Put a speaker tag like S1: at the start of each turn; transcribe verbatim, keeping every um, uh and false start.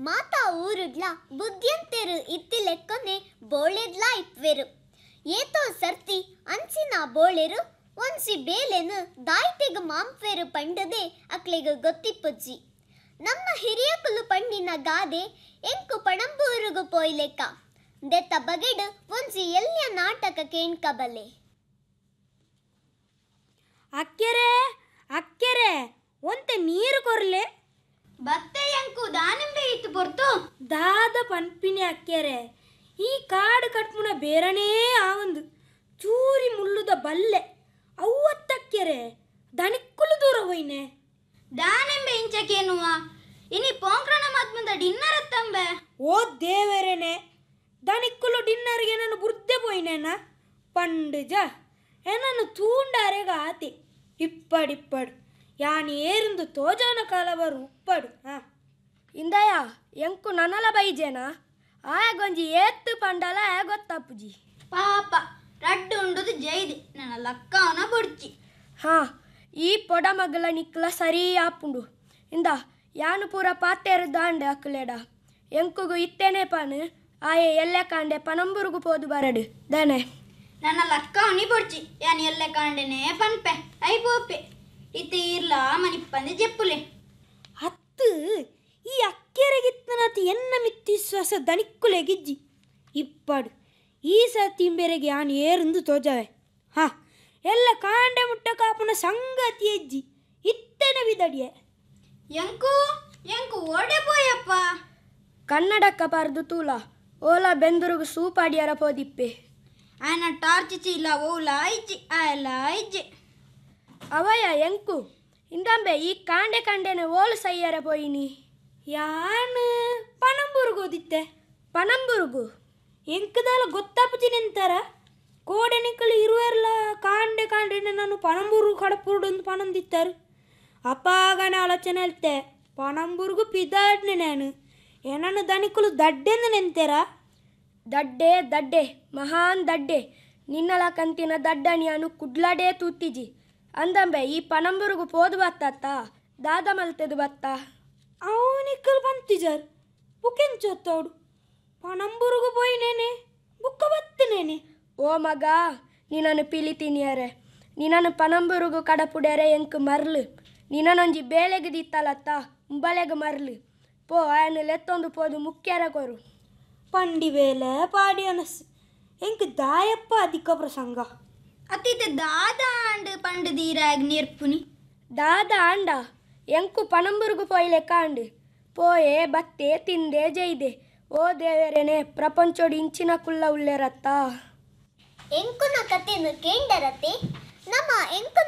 S1: ಮಾತಾ ಊರುಡ್ಲ ಬುದ್ಧಿಯಂತೆರು ಇತ್ತಿಲೆಕ್ಕೊನೆ ಬೋಳೆಡ್ಲ ಇಪ್ವೆರು ಏತೋ ಸರ್ತಿ ಅಂಚಿನ ಬೋಳೆರು ಒಂಸಿ ಬೇಲೆನು ದಾಯ್ತೆಗ ಮಾಂಪ್ವೆರು ಪಂಡದೆ ಅಕ್ಲೆಗ ಗೊತ್ತಿಪ್ಪುಜ್ಜಿ. ನಮ್ಮ ಹಿರಿಯಕುಲು ಪಂಡಿನ ಗಾದೆ ಎಂಕು ಪಣಂಬೂರುಗು ಪೋಯ್ಲೆಕ್ಕ ದೆತ್ತ ಬಗೆಡು ಒಂಜಿ ಎಲ್ಯ ನಾಟಕ ಕೇಣ್ಕಬಲೆ.
S2: ಅಕ್ಕೆರೆ ಅಕ್ಕೆರೆ ಒಂತೆ ನೀರು ಕೊರ್ಲೆ
S3: ಬತ್ತೆ ಎಂಕು ದಾನಿಂಬೆ ಇತ್ತು ಪೊರ್ತು
S2: ದಾದ ಪನ್ಪಿನಿ ಅಕ್ಕೆರೆ ಈ ಕಾಡು ಕಟ್ಮುನ ಬೇರನೇ ಆವಂದು ಚೂರಿ ಮುಳ್ಳುದ ಬಲ್ಲೆ ಅವ್ವತ್ತಕ್ಕೆರೆ ದಣಿಕ್ಕುಲು ದೂರ ಹೋಯ್ನೆ
S3: ದಾನಿಂಬೆ ಇಂಚಕೇನುವ ಇನಿ ಪೋಂಕ್ರಣ ಮದ್ಮಂದ ಡಿನ್ನರ್ ತಂಬೆ
S2: ಓ ದೇವರೇನೆ ದಣಿಕ್ಕುಲು ಡಿನ್ನರ್ಗೆ ನಾನು ಬುರ್ದೆ ಪೋಯ್ನೇನ ಪಂಡುಜ ಏನನ್ನು ತೂಂಡಾರೆಗ ಆತಿ ಇಪ್ಪಡಿಪ್ಪಡು ಯಾನಿ ಏರಿಂದು ತೋಜಾನ ಕಾಲವರು ಉಪ್ಪಡು ಹಾ ಇಂದಯ ಎಂಕು ನನಲ ಬೈಜೇನ ಆಯಗೊಂಜಿ ಏತ್ತು ಪಂಡಲ ಗೊತ್ತಪ್ಪುಜಿ
S3: ಪಾಪ ರಡ್ಡು ಉಂಡುದು ಜೈದೆ ನನ್ನ ಲಕ್ಕವನ ಬೊಡ್ಚಿ
S2: ಹಾ ಈ ಪೊಡ ಮಗಲ ನಿಕ್ಲ ಸರಿ ಆಪುಂಡು ಇಂದ ಯಾನು ಪೂರ ಪಾತೇರು ದಾಂಡೆ ಅಕ್ಕಲೇಡ ಎಂಕುಗು ಇತ್ತೇನೆ ಪಾನು ಆಯೆ ಎಲ್ಲೆ ಕಾಂಡೆ ಪನಂಬುರುಗು ಪೋದು ಬರಡು ದನೆ
S3: ನನ್ನ ಲಕ್ಕವನಿ ಬೊಡ್ಚಿ ಯಾನಿ ಎಲ್ಲೆ ಕಾಂಡೆನೆ ಪನ್ಪೆ ಐ ಪೋಪೆ ಇತ್ತೆ ಇರ್ಲ ಮನಿಪ್ಪಂದೆ ಜೆಪ್ಪುಲೆ
S2: ಹತ್ತು ಈ ಅಕ್ಕೆರೆಗಿತ್ತನತಿ ಎನ್ನ ಮಿತ್ತಿಶ್ವಾಸ ದಣಿಕ್ಕುಲೆ ಗಿಜ್ಜಿ ಇಪ್ಪಡು ಈ ಸತಿ ಬೆರೆಗೆ ಯಾನು ಏರುಂದು ತೋಜವೆ ಹಾ ಎಲ್ಲ ಕಾಂಡೆ ಮುಟ್ಟ ಕಾಪುನ ಸಂಗತಿ ಎಜ್ಜಿ ಇತ್ತೇನೆ ಬಿದಡಿಯೆ
S3: ಎಂಕು ಎಂಕು ಓಡೆ ಪೋಯಪ್ಪ
S2: ಕನ್ನಡಕ್ಕ ಪಾರ್ದು ತೂಲ ಓಲ ಬೆಂದುರುಗು ಸೂಪಾಡಿಯರ ಪೋದಿಪ್ಪೆ
S3: ಆಯನ ಟಾರ್ಚ್ ಚೀಲ ಓಲ ಇಜ್ಜಿ ಆಯಲ್ಲ ಇಜ್ಜಿ
S2: ಅವಯ ಎಂಕು ಇಂದಂಬೆ ಈ ಕಾಂಡೆ ಕಾಂಡೆನೆ ಓಲು ಸಯ್ಯರ ಪೋಯಿನಿ ಯಾನು ಪನಂಬುರುಗು ಓದಿತ್ತೆ ಪನಂಬುರುಗು ಎಂಕದಾಲ ಗೊತ್ತಾಪುಜಿನೆಂತಾರ ಕೋಡೆನಿಕ್ಕಲು ಇರುವೆರ್ಲ ಕಾಂಡೆ ಕಾಂಡೆನೆ ನಾನು ಪನಂಬುರುಗು ಕಡಪುರುಡೊಂದು ಪನಂದಿತ್ತಾರು ಅಪ್ಪಾಗನ ಆಲೋಚನೆ ಹೇಳ್ತೆ ಪನಂಬುರುಗು ಪಿದಾಡ್ನೆ ನಾನು ಏನನ್ನು ದಣಿಕಲು ದಡ್ಡೆಂದು ನೆಂತೇರ ದಡ್ಡೆ ದಡ್ಡೆ ಮಹಾನ್ ದಡ್ಡೆ ನಿನ್ನಲ ಕಂತಿನ ದಡ್ಡಣಿಯನು ಕುಡ್ಲಾಡೇ ತೂತಿಜಿ ಅಂದಂಬೆ ಈ ಪನಂಬುರುಗು ಪೋದು ಬತ್ತಾತ ದಾದ ಮಲ್ತೆದು ಬತ್ತ ಅವನಿಕ್ಕಲು ಬಂತಿಜರ್ ಬುಕೆಂಚೊತ್ತೋಡು ಪನಂಬುರುಗು ಪೋಯಿನೇನೆ ಬುಕ್ಕ ಬತ್ತನೇನೆ ಓ ಮಗ ನೀನನ್ನು ಪಿಲಿತೀನಿಯರೆ ನೀನನ್ನು ಪನಂಬುರುಗು ಕಡಪುಡ್ಯಾರೆ ಎಂಕು ಮರ್ಲು ನೀನೊಂಜಿ ಬೇಳೆಗೆ ದಿತ್ತಲತ್ತ ಉಂಬಳೆಗೆ ಮರ್ಲು ಪೋ ಆಯನ ಲೆತ್ತೊಂದು ಪೋದು ಮುಖ್ಯರ ಕೊರು ಪಂಡಿ ಬೇಲೆ ಪಾಡಿ ಅನಸ್ ಎಂಕ್ ದಾಯಪ್ಪ ಅಧಿಕ ಪ್ರಸಂಗ
S3: ಅತಿತೆ ದಾದ ಆಂಡ್ ಪಂಡು ದೀರಾಗ್ ನೆರ್ಪುನಿ
S2: ದಾದ ಆಂಡ ಎಂಕು ಪನಂಬುರುಗು ಪೋಯ್ಲೆ ಕಾಂಡು ಪೋಯೆ ಬತ್ತೆ ತಿಂದೆ ಜೈದೆ ಓ ದೇವರೇನೆ ಪ್ರಪಂಚೋಡು ಇಂಚಿನ ಕುಲ್ಲ ಉಳ್ಳೆರತ್ತ
S1: ಎಂಕುನ ಕತೆನು ಕೇಂಡರತೆ ನಮ್ಮ ಎಂಕು